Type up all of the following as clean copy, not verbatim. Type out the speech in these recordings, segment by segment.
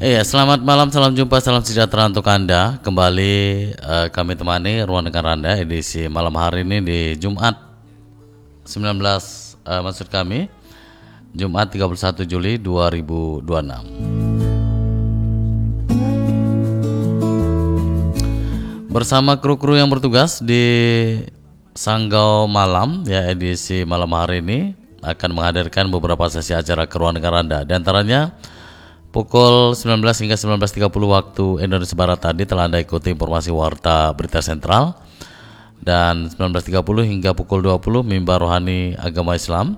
Iya, selamat malam, salam jumpa, salam sejahtera untuk Anda. Kembali kami temani Ruang Dengar Anda edisi malam hari ini di Jumat 19 maksud kami Jumat 31 Juli 2026. Bersama kru-kru yang bertugas di Sanggau Malam ya, edisi malam hari ini akan menghadirkan beberapa sesi acara ke Ruang Dengar Anda. Di antaranya pukul 19 hingga 19.30 waktu Indonesia Barat tadi telah Anda ikuti informasi Warta Berita Sentral, dan 19.30 hingga pukul 20 Mimbar Rohani Agama Islam.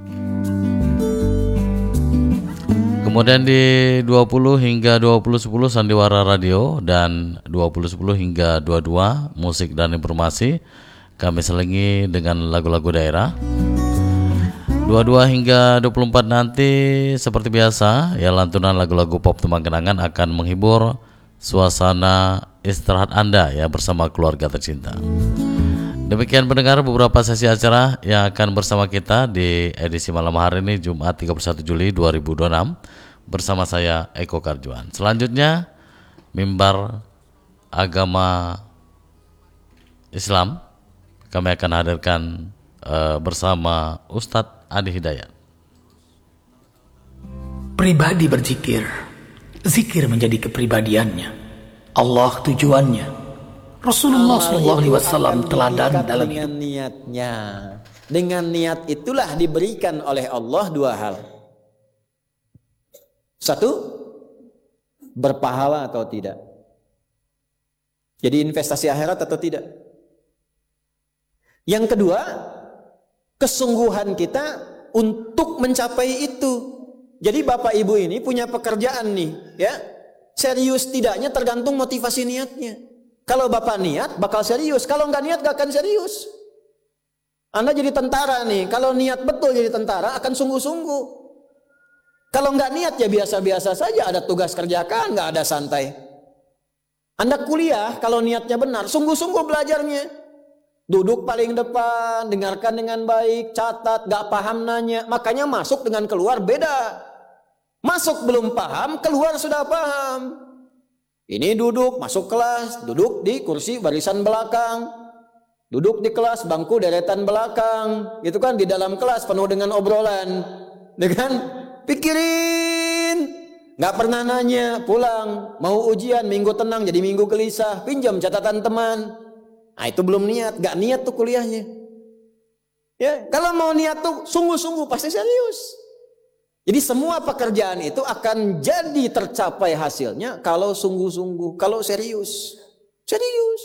Kemudian di 20 hingga 20.10 Sandiwara Radio, dan 20.10 hingga 22 Musik dan Informasi kami selingi dengan lagu-lagu daerah. 22 hingga 24 nanti seperti biasa ya, lantunan lagu-lagu pop tembang kenangan akan menghibur suasana istirahat Anda ya bersama keluarga tercinta. Demikian pendengar beberapa sesi acara yang akan bersama kita di edisi malam hari ini Jumat 31 Juli 2026 bersama saya Eko Karjuan. Selanjutnya Mimbar Agama Islam kami akan hadirkan bersama Ustadz Adi Hidayat. Pribadi berzikir, zikir menjadi kepribadiannya, Allah tujuannya, Rasulullah SAW teladan dalam dengan niatnya. Dengan niat itulah diberikan oleh Allah dua hal. Satu, berpahala atau tidak. Jadi investasi akhirat atau tidak. Yang kedua, kesungguhan kita untuk mencapai itu. Jadi Bapak Ibu ini punya pekerjaan nih, ya. Serius tidaknya tergantung motivasi niatnya. Kalau Bapak niat bakal serius, kalau nggak niat gak akan serius. Anda jadi tentara nih, kalau niat betul jadi tentara akan sungguh-sungguh. Kalau nggak niat ya biasa-biasa saja, ada tugas kerjakan, nggak ada santai. Anda kuliah kalau niatnya benar, sungguh-sungguh belajarnya. Duduk paling depan, dengarkan dengan baik, catat, gak paham nanya. Makanya masuk dengan keluar beda. Masuk belum paham, keluar sudah paham. Ini duduk, masuk kelas, duduk di kursi barisan belakang. Duduk di kelas, bangku deretan belakang. Gitu kan, di dalam kelas penuh dengan obrolan. Dengan pikirin. Gak pernah nanya, pulang. Mau ujian, minggu tenang jadi minggu gelisah. Pinjam catatan teman. Nah itu belum niat, gak niat tuh kuliahnya. Ya, kalau mau niat tuh sungguh-sungguh pasti serius. Jadi semua pekerjaan itu akan jadi tercapai hasilnya kalau sungguh-sungguh, kalau serius. Serius.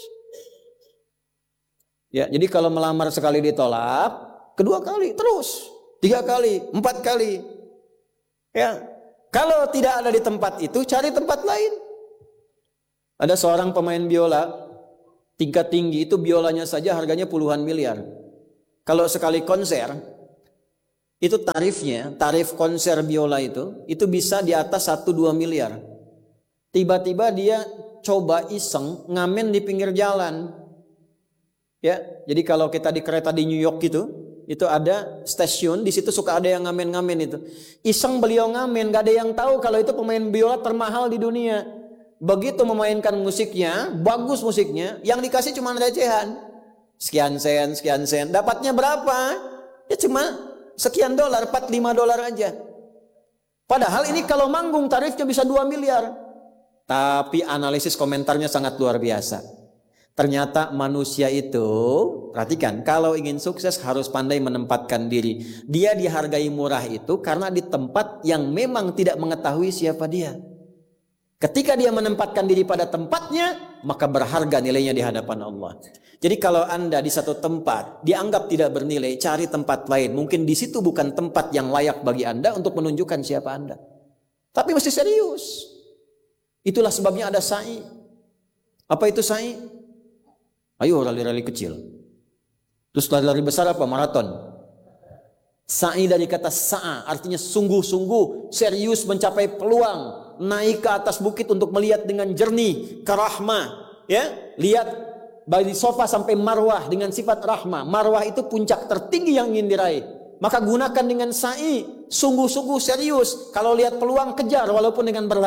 Ya, jadi kalau melamar sekali ditolak, kedua kali terus, 3 kali, 4 kali. Ya, kalau tidak ada di tempat itu cari tempat lain. Ada seorang pemain biola tingkat tinggi, itu biolanya saja harganya puluhan miliar. Kalau sekali konser, itu tarif konser biola itu bisa di atas 1-2 miliar. Tiba-tiba dia coba iseng ngamen di pinggir jalan. Ya, jadi kalau kita di kereta di New York itu ada stasiun, di situ suka ada yang ngamen-ngamen itu. Iseng beliau ngamen, gak ada yang tahu kalau itu pemain biola termahal di dunia. Begitu memainkan musiknya, bagus musiknya, yang dikasih cuma recehan. Sekian sen. Dapatnya berapa? Ya cuma sekian dolar, 4-5 dolar aja. Padahal ini kalau manggung tarifnya bisa 2 miliar. Tapi analisis komentarnya sangat luar biasa. Ternyata manusia itu, perhatikan, kalau ingin sukses harus pandai menempatkan diri. Dia dihargai murah itu karena di tempat yang memang tidak mengetahui siapa dia. Ketika dia menempatkan diri pada tempatnya, maka berharga nilainya di hadapan Allah. Jadi kalau Anda di satu tempat dianggap tidak bernilai, cari tempat lain. Mungkin di situ bukan tempat yang layak bagi Anda untuk menunjukkan siapa Anda. Tapi mesti serius. Itulah sebabnya ada sa'i. Apa itu sa'i? Ayo lari-lari kecil. Terus lari-lari besar apa? Maraton. Sa'i dari kata sa'a, artinya sungguh-sungguh, serius mencapai peluang. Naik ke atas bukit untuk melihat dengan jernih ke rahmah, ya, lihat dari sofa sampai marwah dengan sifat rahmah. Marwah itu puncak tertinggi yang ingin diraih. Maka gunakan dengan sa'i, sungguh-sungguh serius. Kalau lihat peluang kejar walaupun dengan berlari.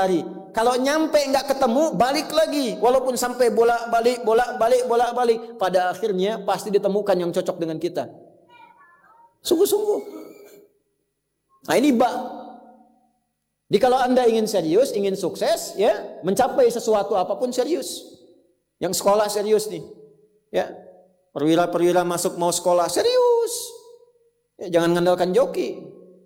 Kalau nyampe nggak ketemu, balik lagi. Walaupun sampai bolak-balik. Pada akhirnya pasti ditemukan yang cocok dengan kita. Sungguh-sungguh. Nah ini Jadi kalau Anda ingin serius, ingin sukses, ya, mencapai sesuatu apapun serius. Yang sekolah serius nih. Ya. Perwira-perwira masuk mau sekolah serius. Ya, jangan ngandalkan joki.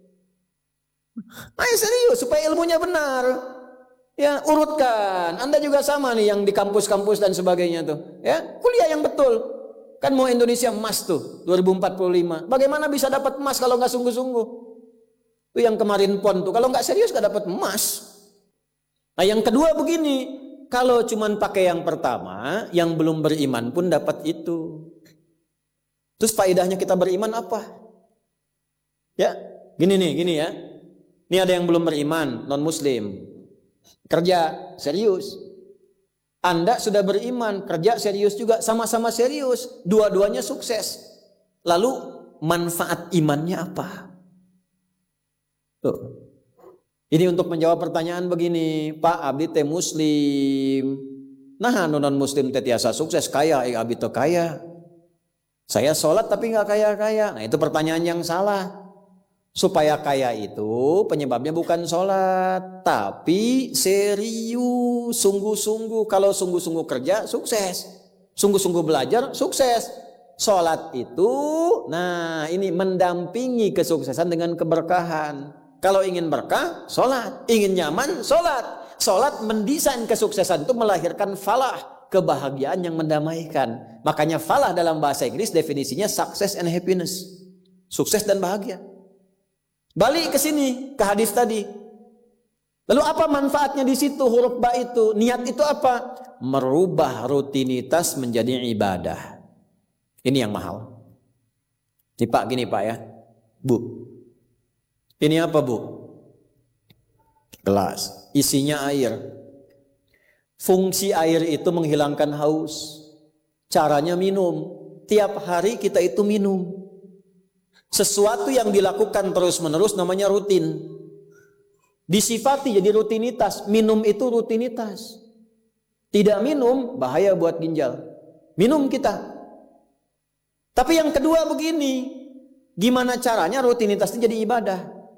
Ayo serius supaya ilmunya benar. Ya, urutkan. Anda juga sama nih yang di kampus-kampus dan sebagainya tuh. Ya, kuliah yang betul. Kan mau Indonesia emas tuh 2045. Bagaimana bisa dapat emas kalau nggak sungguh-sungguh? Itu yang kemarin PON tuh. Kalau nggak serius nggak dapat emas. Nah, yang kedua begini. Kalau cuman pakai yang pertama, yang belum beriman pun dapat itu. Terus faedahnya kita beriman apa? Ya, gini ya. Ini ada yang belum beriman, non-muslim. Kerja serius. Anda sudah beriman, kerja serius juga, sama-sama serius. Dua-duanya sukses. Lalu manfaat imannya apa? Tuh. Ini untuk menjawab pertanyaan begini, Pak abdi teh muslim. Nah, non-muslim teh tiasa sukses, kaya, abdi teh kaya. Saya sholat tapi nggak kaya-kaya. Nah, itu pertanyaan yang salah. Supaya kaya itu penyebabnya bukan sholat, tapi serius, sungguh-sungguh. Kalau sungguh-sungguh kerja, sukses. Sungguh-sungguh belajar, sukses. Sholat itu, nah ini mendampingi kesuksesan dengan keberkahan. Kalau ingin berkah, sholat. Ingin nyaman, sholat. Sholat mendesain kesuksesan itu melahirkan falah, kebahagiaan yang mendamaikan. Makanya falah dalam bahasa Inggris definisinya success and happiness. Sukses dan bahagia. Balik ke sini, ke hadis tadi. Lalu apa manfaatnya di situ huruf ba itu? Niat itu apa? Merubah rutinitas menjadi ibadah. Ini yang mahal. Ini Pak, gini Pak ya. Bu. Ini apa Bu? Gelas. Isinya air. Fungsi air itu menghilangkan haus. Caranya minum. Tiap hari kita itu minum. Sesuatu yang dilakukan terus-menerus namanya rutin. Disifati jadi rutinitas. Minum itu rutinitas. Tidak minum bahaya buat ginjal. Minum kita. Tapi yang kedua begini. Gimana caranya rutinitasnya jadi ibadah?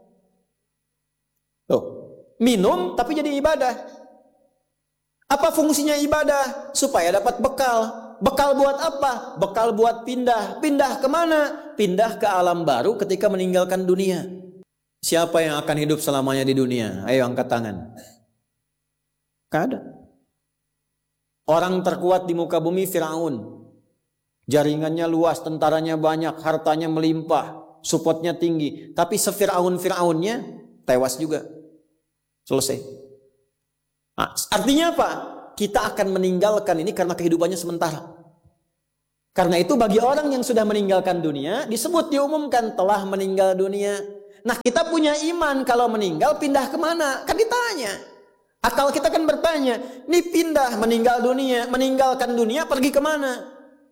Tuh. Minum tapi jadi ibadah. Apa fungsinya ibadah? Supaya dapat bekal. Bekal buat apa? Bekal buat pindah. Pindah kemana? Pindah ke alam baru ketika meninggalkan dunia. Siapa yang akan hidup selamanya di dunia? Ayo angkat tangan. Gak ada. Orang terkuat di muka bumi Firaun. Jaringannya luas, tentaranya banyak, hartanya melimpah, supportnya tinggi. Tapi se-Firaun-Firaunnya tewas juga. Selesai. Nah, artinya apa? Kita akan meninggalkan ini karena kehidupannya sementara. Karena itu bagi orang yang sudah meninggalkan dunia, disebut diumumkan telah meninggal dunia. Nah kita punya iman kalau meninggal pindah kemana? Kan ditanya. Akal kita kan bertanya, ini pindah meninggal dunia, meninggalkan dunia pergi kemana?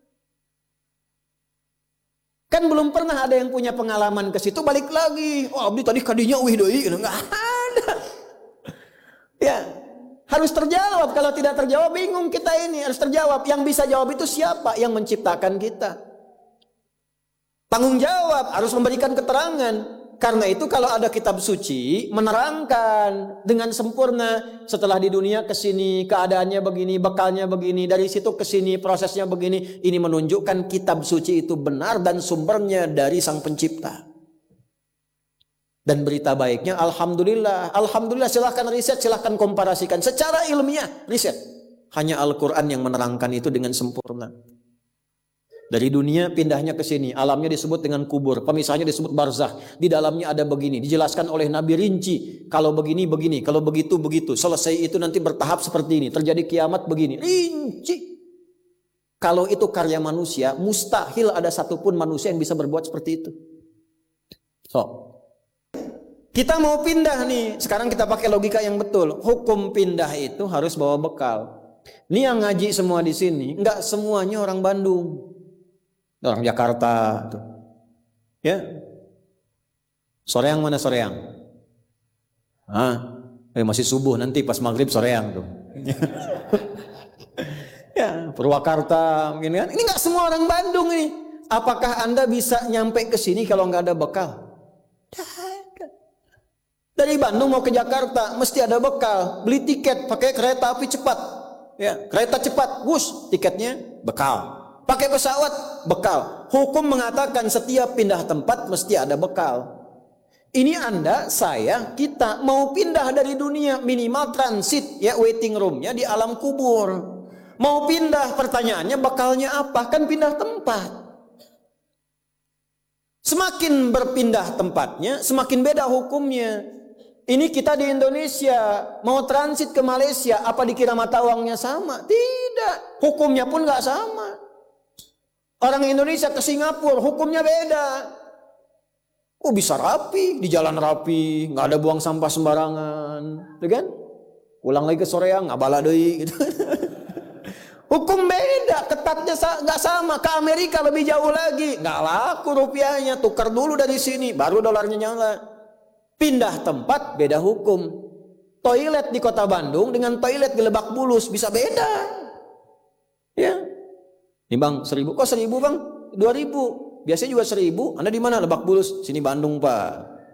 Kan belum pernah ada yang punya pengalaman ke situ balik lagi. Oh abdi tadi kadinya wih doi, enggak ada. Ya. Harus terjawab. Kalau tidak terjawab bingung kita ini. Harus terjawab. Yang bisa jawab itu siapa? Yang menciptakan kita. Tanggung jawab. Harus memberikan keterangan. Karena itu kalau ada kitab suci menerangkan dengan sempurna. Setelah di dunia ke sini keadaannya begini, bekalnya begini, dari situ ke sini prosesnya begini. Ini menunjukkan kitab suci itu benar dan sumbernya dari Sang Pencipta. Dan berita baiknya, Alhamdulillah. Alhamdulillah, silahkan riset, silahkan komparasikan. Secara ilmiah, riset. Hanya Al-Quran yang menerangkan itu dengan sempurna. Dari dunia pindahnya ke sini. Alamnya disebut dengan kubur. Pemisahnya disebut barzakh. Di dalamnya ada begini. Dijelaskan oleh Nabi rinci. Kalau begini, begini. Kalau begitu, begitu. Selesai itu nanti bertahap seperti ini. Terjadi kiamat begini. Rinci. Kalau itu karya manusia, mustahil ada satupun manusia yang bisa berbuat seperti itu. Kita mau pindah nih. Sekarang kita pakai logika yang betul. Hukum pindah itu harus bawa bekal. Ini yang ngaji semua di sini, enggak semuanya orang Bandung. Orang Jakarta tuh. Ya. Soreang mana Soreang? Masih subuh nanti pas maghrib soreang tuh. Ya, Purwakarta mungkin kan. Ini nggak semua orang Bandung ini. Apakah Anda bisa nyampe ke sini kalau nggak ada bekal? Dari Bandung mau ke Jakarta mesti ada bekal. Beli tiket pakai kereta api cepat. Ya, kereta cepat, bus, tiketnya bekal. Pakai pesawat, bekal. Hukum mengatakan setiap pindah tempat mesti ada bekal. Ini Anda, saya, kita mau pindah dari dunia, minimal transit ya, waiting roomnya di alam kubur. Mau pindah, pertanyaannya bekalnya apa? Kan pindah tempat. Semakin berpindah tempatnya, semakin beda hukumnya. Ini kita di Indonesia, mau transit ke Malaysia, apa dikira mata uangnya sama? Tidak, hukumnya pun nggak sama. Orang Indonesia ke Singapura, hukumnya beda. Oh bisa rapi, di jalan rapi, nggak ada buang sampah sembarangan, gitu kan? Pulang lagi ke soreang, nggak bala deui, gitu. Hukum beda, ketatnya nggak sama. Ke Amerika lebih jauh lagi, nggak laku rupiahnya, tukar dulu dari sini, baru dolarnya nyala. Pindah tempat, beda hukum. Toilet di kota Bandung dengan toilet di Lebak Bulus bisa beda. Ya, ini bang 1.000, kok 1.000 bang? 2.000. Biasanya juga 1.000, Anda di mana? Lebak Bulus, sini Bandung Pak.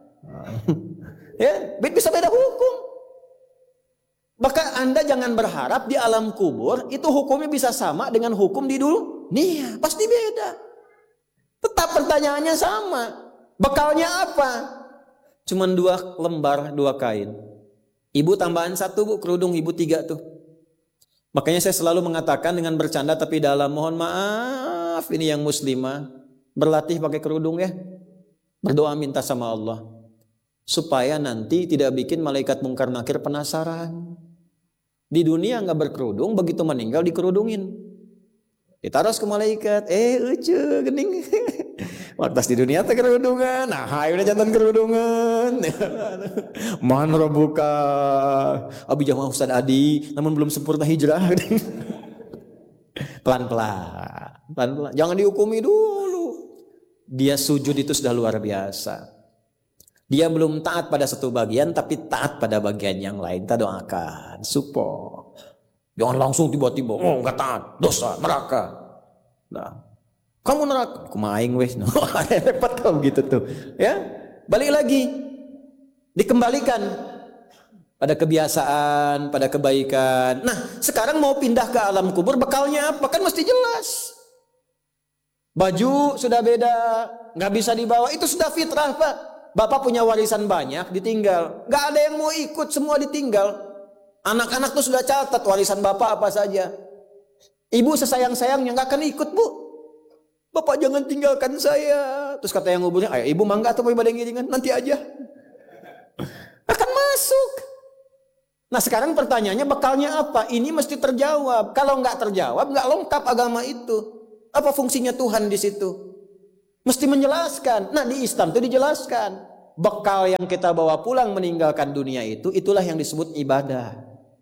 Ya, bisa beda hukum. Maka Anda jangan berharap di alam kubur itu hukumnya bisa sama dengan hukum di dunia. Pasti beda. Tetap pertanyaannya sama. Bekalnya apa? Cuman 2 lembar, 2 kain. Ibu tambahan 1 bu, kerudung ibu 3 tuh. Makanya saya selalu mengatakan dengan bercanda tapi dalam, mohon maaf ini yang muslimah. Berlatih pakai kerudung ya. Berdoa minta sama Allah supaya nanti tidak bikin malaikat mungkar nakir penasaran. Di dunia nggak berkerudung, begitu meninggal dikerudungin. Ditaruh ke malaikat, ucu gening. Waktu di dunia teh kerudungan. Nah, hayu udah jantan kerudungan. Man rabbuka. Abi jamaah Ustaz Adi, namun belum sempurna hijrah. Pelan-pelan. Jangan dihukumi dulu. Dia sujud itu sudah luar biasa. Dia belum taat pada satu bagian, tapi taat pada bagian yang lain. Kita doakan, support. Jangan langsung tiba-tiba, oh nggak taat, dosa, neraka. Nah, kamu neraka, kumaing wes. Repot kalau gitu tuh. Ya, balik lagi, dikembalikan pada kebiasaan, pada kebaikan. Nah, sekarang mau pindah ke alam kubur, bekalnya apa? Kan mesti jelas. Baju sudah beda, nggak bisa dibawa. Itu sudah fitrah Pak. Bapak punya warisan banyak, ditinggal. Nggak ada yang mau ikut, semua ditinggal. Anak-anak tuh sudah catat warisan bapak apa saja. Ibu sesayang-sayangnya nggak akan ikut bu. Bapak jangan tinggalkan saya. Terus kata yang nguburnya, ayo ibu mangga atau mau ibadah ngiringan, nanti aja. Akan masuk. Nah sekarang pertanyaannya bekalnya apa? Ini mesti terjawab. Kalau nggak terjawab, nggak lengkap agama itu. Apa fungsinya Tuhan di situ? Mesti menjelaskan. Nah di Islam itu dijelaskan. Bekal yang kita bawa pulang meninggalkan dunia itu, itulah yang disebut ibadah.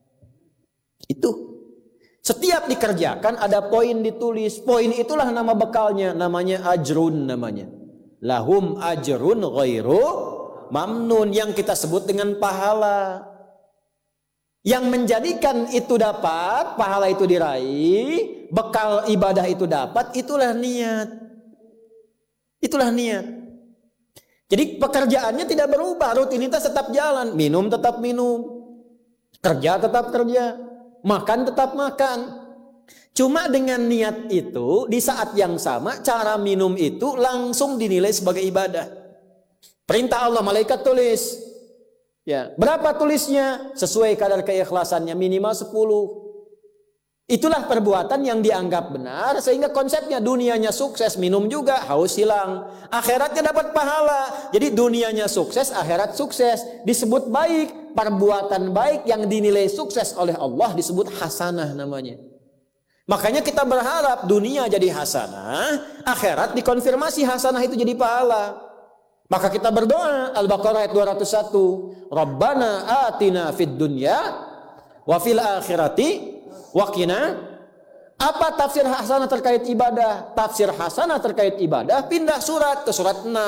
Itu. Setiap dikerjakan ada poin ditulis. Poin itulah nama bekalnya. Namanya ajrun namanya. Lahum ajrun ghairu mamnun. Yang kita sebut dengan pahala. Yang menjadikan itu dapat, pahala itu diraih, bekal ibadah itu dapat, itulah niat. Itulah niat. Jadi pekerjaannya tidak berubah, rutinitas tetap jalan, minum tetap minum, kerja tetap kerja, makan tetap makan. Cuma dengan niat itu, di saat yang sama, cara minum itu langsung dinilai sebagai ibadah. Perintah Allah, malaikat tulis. Ya, berapa tulisnya? Sesuai kadar keikhlasannya, minimal 10. Itulah perbuatan yang dianggap benar, sehingga konsepnya dunianya sukses, minum juga, haus hilang. Akhiratnya dapat pahala. Jadi dunianya sukses, akhirat sukses. Disebut baik, perbuatan baik yang dinilai sukses oleh Allah disebut hasanah namanya. Makanya kita berharap dunia jadi hasanah, akhirat dikonfirmasi hasanah itu jadi pahala. Maka kita berdoa, Al-Baqarah ayat 201, Rabbana atina fid dunya wa fil akhirati wa qina. Apa tafsir hasanah terkait ibadah? Tafsir hasanah terkait ibadah pindah surat ke surat 6.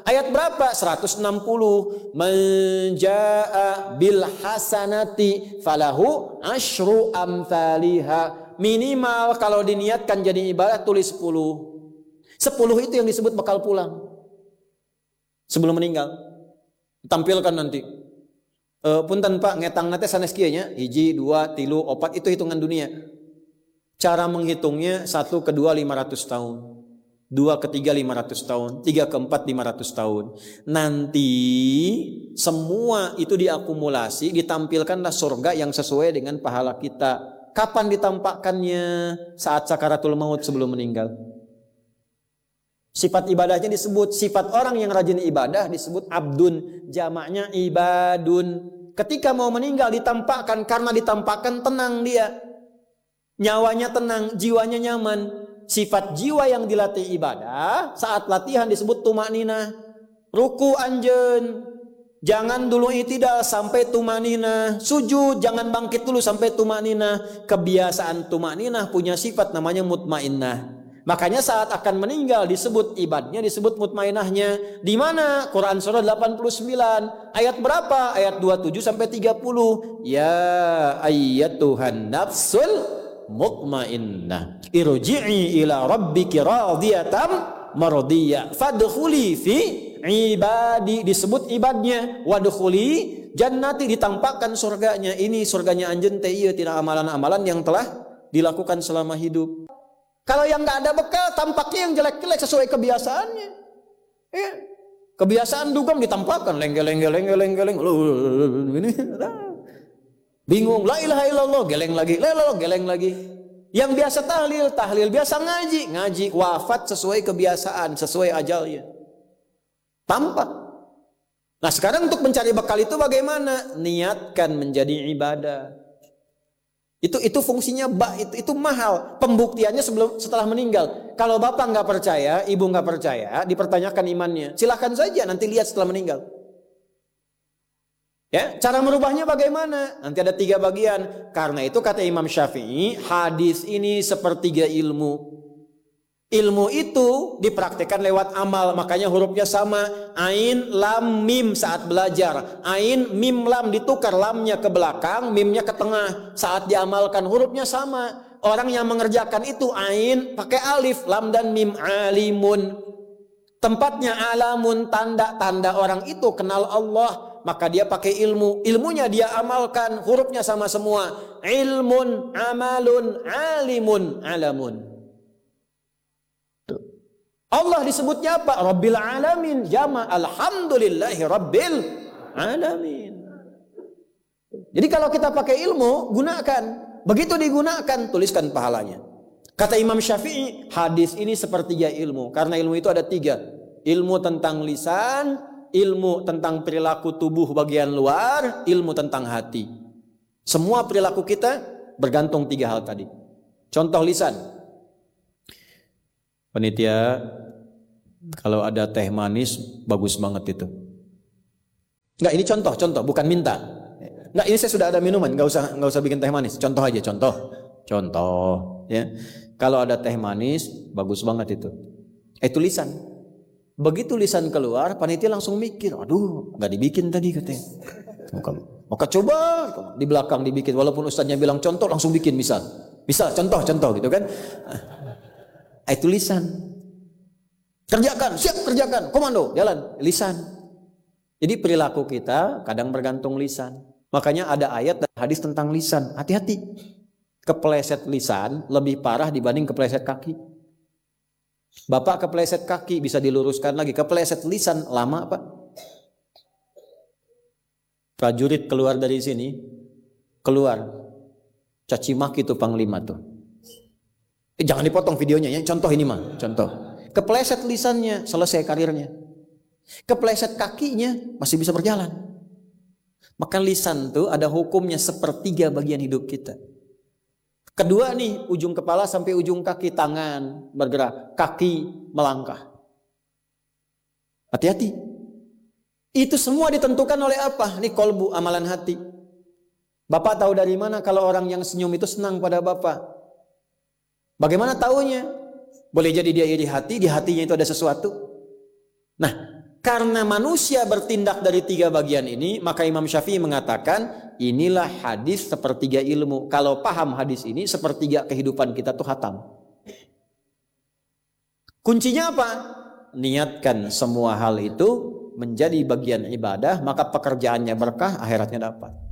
Ayat berapa? 160. Man jaa bil hasanati falahu asyru amthaliha. Minimal kalau diniatkan jadi ibadah tulis 10. 10 itu yang disebut bekal pulang sebelum meninggal. Tampilkan nanti. Punten Pak, ngetang nate sanes kieu nya, 1, 2, 3, 4 itu hitungan dunia. Cara menghitungnya 1 ke 2 500 tahun. 2 ke 3 500 tahun, 3 ke 4 500 tahun. Nanti semua itu diakumulasi, ditampilkanlah surga yang sesuai dengan pahala kita. Kapan ditampakkannya? Saat sakaratul maut sebelum meninggal. Sifat ibadahnya disebut, sifat orang yang rajin ibadah disebut abdun, jamaknya ibadun. Ketika mau meninggal ditampakkan, karena ditampakkan tenang dia. Nyawanya tenang, jiwanya nyaman. Sifat jiwa yang dilatih ibadah, saat latihan disebut tumakninah. Ruku anjeun, jangan dulu itidal sampai tumakninah. Sujud, jangan bangkit dulu sampai tumakninah. Kebiasaan tumakninah punya sifat namanya mutmainnah. Makanya saat akan meninggal disebut ibadahnya, disebut mutmainahnya. Di mana? Quran surah 89 ayat berapa? Ayat 27 sampai 30. Ya ayyatuhan nafsul mutmainnah irji'i ila rabbiki radiyatan mardiyah fadkhuli fi ibadi. Disebut ibadnya. Wadkhuli jannati, ditampakkan surganya. Ini surganya anjeun teh ieu tina amalan-amalan yang telah dilakukan selama hidup. Kalau yang nggak ada bekal, tampaknya yang jelek-jelek sesuai kebiasaannya. Ya. Kebiasaan dugem ditampakkan lenggel. Ini bingung, la ilaha illallah, geleng lagi, la ilaha geleng lagi. Yang biasa tahlil, biasa ngaji, wafat sesuai kebiasaan, sesuai ajalnya. Tampak. Nah, sekarang untuk mencari bekal itu bagaimana? Niatkan menjadi ibadah. Itu fungsinya itu mahal. Pembuktiannya setelah meninggal. Kalau bapak nggak percaya, ibu nggak percaya, dipertanyakan imannya. Silahkan saja nanti lihat setelah meninggal. Ya, cara merubahnya bagaimana? Nanti ada 3 bagian. Karena itu kata Imam Syafi'i, hadis ini sepertiga ilmu. Ilmu itu dipraktikkan lewat amal, makanya hurufnya sama. Ain, lam, mim saat belajar. Ain, mim, lam ditukar, lamnya ke belakang, mimnya ke tengah. Saat diamalkan hurufnya sama. Orang yang mengerjakan itu ain pakai alif, lam dan mim, alimun. Tempatnya alamun, tanda-tanda orang itu kenal Allah, maka dia pakai ilmu. Ilmunya dia amalkan, hurufnya sama semua. Ilmun, amalun, alimun, alamun. Allah disebutnya apa? Rabbil alamin, jama alhamdulillahi rabbil alamin. Jadi kalau kita pakai ilmu, gunakan. Begitu digunakan, tuliskan pahalanya. Kata Imam Syafi'i, hadis ini sepertiga ilmu. Karena ilmu itu ada 3. Ilmu tentang lisan, ilmu tentang perilaku tubuh bagian luar, ilmu tentang hati. Semua perilaku kita bergantung 3 hal tadi. Contoh lisan. Panitia, kalau ada teh manis bagus banget itu. Enggak, ini contoh, bukan minta. Enggak, ini saya sudah ada minuman, enggak usah bikin teh manis. Contoh aja, contoh, ya. Kalau ada teh manis bagus banget itu. Itu lisan. Begitu lisan keluar, panitia langsung mikir, aduh, enggak dibikin tadi katanya. Maka coba di belakang dibikin, walaupun ustaznya bilang contoh langsung bikin, misal contoh gitu kan. Itu lisan. Kerjakan, siap kerjakan, komando, jalan, lisan. Jadi perilaku kita kadang bergantung lisan. Makanya ada ayat dan hadis tentang lisan. Hati-hati. Kepleset lisan lebih parah dibanding kepleset kaki. Bapak kepleset kaki bisa diluruskan lagi. Kepleset lisan lama Pak. Prajurit keluar dari sini, keluar. Caci maki tuh panglima tuh. Jangan dipotong videonya ya. Contoh ini mah, contoh. Kepleset lisannya, selesai karirnya. Kepleset kakinya, masih bisa berjalan. Maka lisan tuh ada hukumnya sepertiga bagian hidup kita. Kedua nih, ujung kepala sampai ujung kaki, tangan bergerak, kaki melangkah. Hati-hati. Itu semua ditentukan oleh apa? Ini kolbu, amalan hati. Bapak tahu dari mana kalau orang yang senyum itu senang pada Bapak? Bagaimana taunya? Boleh jadi dia iri hati, di hatinya itu ada sesuatu. Nah, Karena manusia bertindak dari 3 bagian ini, maka Imam Syafi'i mengatakan inilah hadis sepertiga ilmu. Kalau paham hadis ini, sepertiga kehidupan kita tuh hatam. Kuncinya apa? Niatkan semua hal itu menjadi bagian ibadah, maka pekerjaannya berkah, akhiratnya dapat.